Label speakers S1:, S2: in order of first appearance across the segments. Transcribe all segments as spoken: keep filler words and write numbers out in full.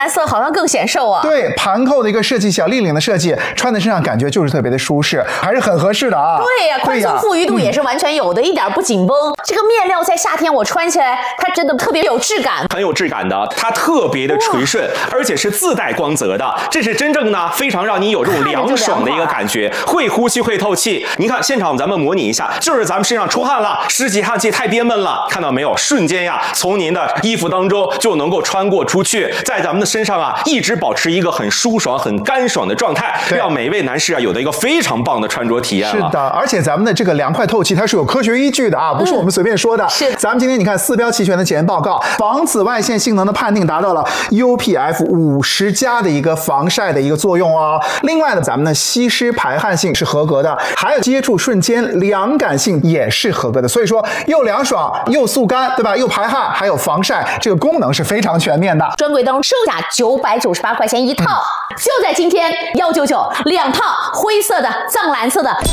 S1: 蓝色好像更显瘦啊。
S2: 对，盘扣的一个设计，小立领的设计，穿在身上感觉就是特别的舒适，还是很合适的啊。
S1: 对呀、啊，宽松富裕度也是完全有的，嗯、一点不紧绷。这个面料在夏天我穿起来，它真的特别有质感，
S3: 很有质感的，它特别的垂顺，而且是自带光泽的，这是真正呢非常让你有这种凉爽的一个感觉，会呼吸会透气。您看现场咱们模拟一下，就是咱们身上出汗了，湿气汗气太憋闷了，看到没有？瞬间呀，从您的衣服当中就能够穿过出去，在咱们的身上啊，一直保持一个很舒爽、很干爽的状态，让每位男士啊有的一个非常棒的穿着体验了。
S2: 是的，而且咱们的这个凉快透气，它是有科学依据的啊，不是我们随便说的。
S1: 嗯、是，
S2: 咱们今天你看四标齐全的检验报告，防紫外线性能的判定达到了 U P F 五十 加的一个防晒的一个作用哦。另外呢，咱们的吸湿排汗性是合格的，还有接触瞬间凉感性也是合格的。所以说，又凉爽又速干，对吧？又排汗，还有防晒，这个功能是非常全面的。
S1: 专柜当中售价九百九十八块钱一套，嗯、就在今天一九九两套灰色的、藏蓝色的。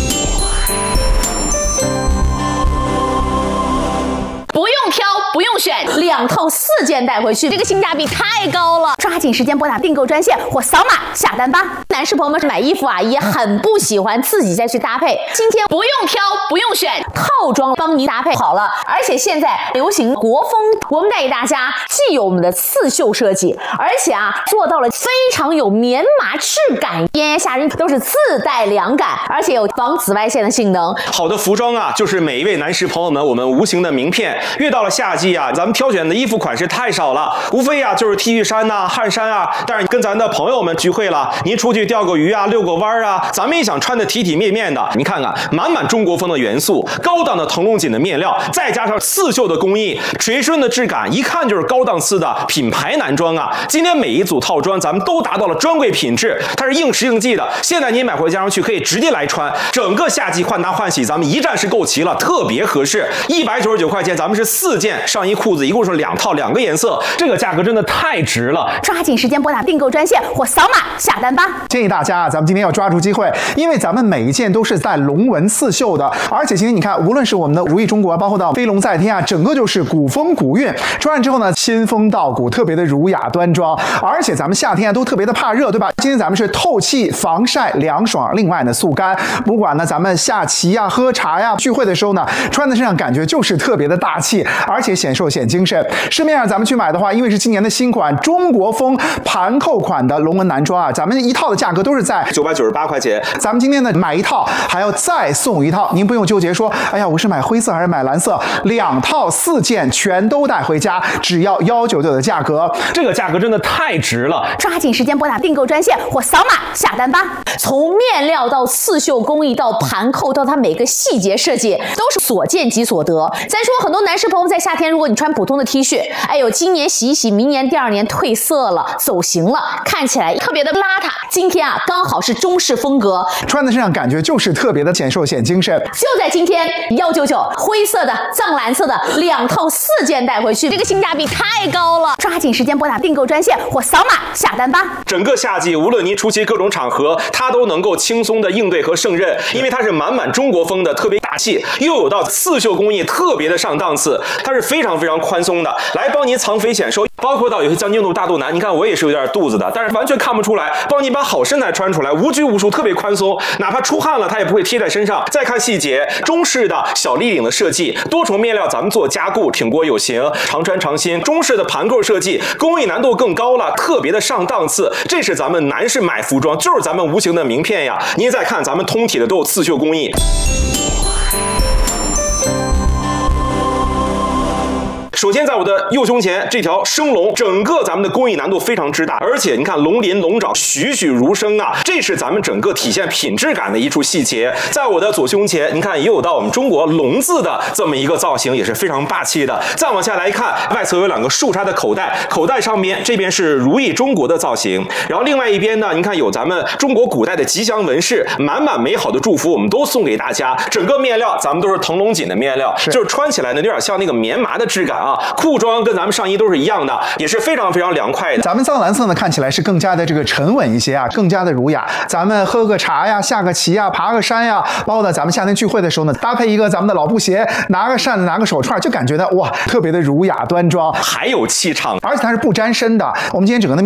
S1: 不用挑，不用选，两套四件带回去，这个性价比太高了！抓紧时间拨打订购专线或扫码下单吧。男士朋友们买衣服啊，也很不喜欢自己再去搭配，今天不用挑，不用选，套装帮您搭配好了。而且现在流行国风，我们带给大家既有我们的刺绣设计，而且啊做到了非常有棉麻质感，炎炎夏日都是自带凉感，而且有防紫外线的性能。
S3: 好的服装啊，就是每一位男士朋友们我们无形的名片。越到了夏季啊，咱们挑选的衣服款式太少了，无非啊就是 T 恤衫呐、啊、汗衫啊。但是跟咱的朋友们聚会了，您出去钓个鱼啊、遛个弯啊，咱们也想穿的体体面面的。你看看，满满中国风的元素，高档的腾龙锦的面料，再加上刺绣的工艺，垂顺的质感，一看就是高档次的品牌男装啊。今天每一组套装咱们都达到了专柜品质，它是应时应季的。现在您买回家上去可以直接来穿，整个夏季换搭换洗，咱们一站式购齐了，特别合适。一百九十九块钱，咱们是四件上衣裤子，一共是两套，两个颜色，这个价格真的太值了！
S1: 抓紧时间拨打订购专线或扫码下单吧。
S2: 建议大家啊，咱们今天要抓住机会，因为咱们每一件都是带龙纹刺绣的，而且今天你看，无论是我们的如意中国，包括到飞龙在天啊，整个就是古风古韵。穿上之后呢，新风道骨，特别的儒雅端庄。而且咱们夏天啊都特别的怕热，对吧？今天咱们是透气、防晒、凉爽，另外呢速干。不管呢咱们下棋呀、喝茶呀、聚会的时候呢，穿在身上感觉就是特别的大气。而且显瘦显精神。市面上咱们去买的话，因为是今年的新款中国风盘扣款的龙纹男装啊，咱们一套的价格都是在
S3: 九百九十八块钱。
S2: 咱们今天呢买一套还要再送一套，您不用纠结说，哎呀，我是买灰色还是买蓝色，两套四件全都带回家，只要一九九的价格，
S3: 这个价格真的太值了！
S1: 抓紧时间拨打订购专线或扫码下单吧。从面料到刺绣工艺到盘扣到它每个细节设计，都是所见即所得。咱说很多男士朋友在夏天，如果你穿普通的 T 恤，哎呦，今年洗一洗，明年第二年褪色了，走形了，看起来特别的邋遢。今天啊，刚好是中式风格，
S2: 穿在身上感觉就是特别的显瘦显精神。
S1: 就在今天一九九灰色的、藏蓝色的两套四件带回去，这个性价比太高了！抓紧时间拨打订购专线或扫码下单吧。
S3: 整个夏季，无论您出席各种场合，它都能够轻松的应对和胜任，因为它是满满中国风的，特别大气，又有到刺绣工艺，特别的上档次。它是非常非常宽松的，来帮您藏肥显瘦，包括到有些将军肚大肚腩，你看我也是有点肚子的，但是完全看不出来，帮你把好身材穿出来，无拘无束，特别宽松，哪怕出汗了它也不会贴在身上。再看细节，中式的小立领的设计，多重面料咱们做加固，挺过有型，常穿常新。中式的盘扣设计，工艺难度更高了，特别的上档次。这是咱们男士买服装，就是咱们无形的名片呀。您再看咱们通体的都有刺绣工艺。首先，在我的右胸前这条生龙，整个咱们的工艺难度非常之大，而且你看龙鳞龙爪栩栩如生啊，这是咱们整个体现品质感的一处细节。在我的左胸前，你看也有到我们中国龙字的这么一个造型，也是非常霸气的。再往下来看，外侧有两个竖插的口袋，口袋上边这边是如意中国的造型，然后另外一边呢，你看有咱们中国古代的吉祥纹饰，满满美好的祝福，我们都送给大家。整个面料咱们都是腾龙锦的面料，是就是穿起来呢有点像那个棉麻的质感啊。裤装跟咱们上衣都是一样的，也是非常非常凉快的。
S2: 咱们藏蓝色呢看起来是更加的这个沉稳一些啊，更加的儒雅。咱们喝个茶呀，下个棋呀，爬个山呀，包括呢咱们夏天聚会的时候呢，搭配一个咱们的老布鞋，拿个扇子，拿个手串，就感觉到哇，特别的儒雅端庄，
S3: 还有气场，
S2: 而且它是不沾身的。我们今天整个的